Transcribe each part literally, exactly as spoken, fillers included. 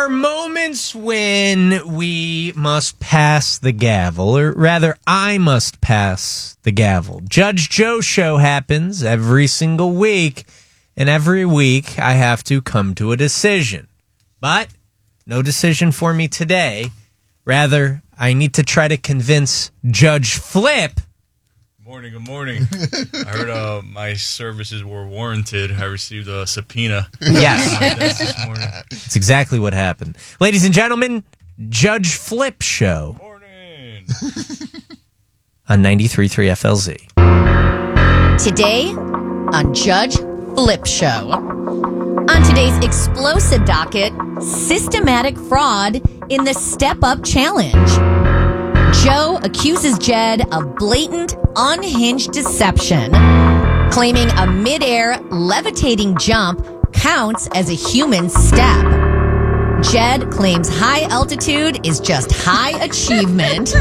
are moments when we must pass the gavel, or rather, I must pass the gavel. Judge Joe show happens every single week, and every week I have to come to a decision. But no decision for me today. Rather, I need to try to convince Judge Flip. Good morning, good morning. I heard uh, my services were warranted. I received a subpoena. Yes. This morning. That's exactly what happened. Ladies and gentlemen, Judge Flip Show. Morning. On ninety-three point three F L Z. Today on Judge Flip Show. On today's explosive docket, systematic fraud in the Step Up Challenge. Joe accuses Jed of blatant, unhinged deception, claiming a midair levitating jump counts as a human step. Jed claims high altitude is just high achievement.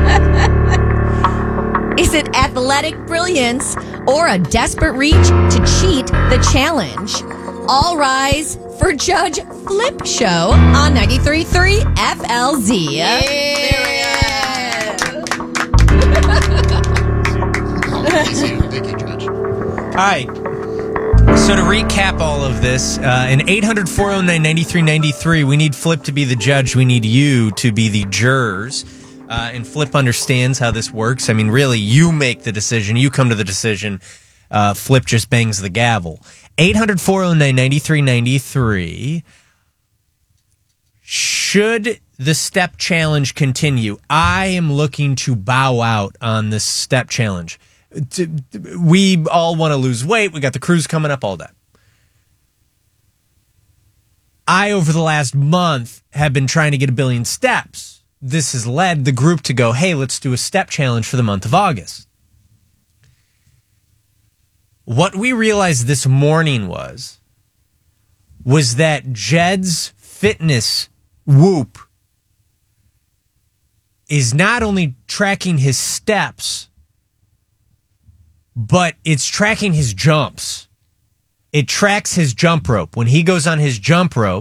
Is it athletic brilliance or a desperate reach to cheat the challenge? All rise for Judge Flip Show on ninety-three point three F L Z. Yeah. Thank you, Judge. All right. So to recap all of this, uh, in eight hundred, four oh nine, ninety-three ninety-three, we need Flip to be the judge. We need you to be the jurors. Uh, and Flip understands how this works. I mean, really, you make the decision. You come to the decision. Uh, Flip just bangs the gavel. eight hundred, four oh nine, ninety-three ninety-three. Should the step challenge continue? I am looking to bow out on this step challenge. We all want to lose weight. We got the cruise coming up, all that. I, over the last month, have been trying to get a billion steps. This has led the group to go, hey, let's do a step challenge for the month of August. What we realized this morning was, was that Jed's fitness Whoop is not only tracking his steps, but it's tracking his jumps. It tracks his jump rope. When he goes on his jump rope,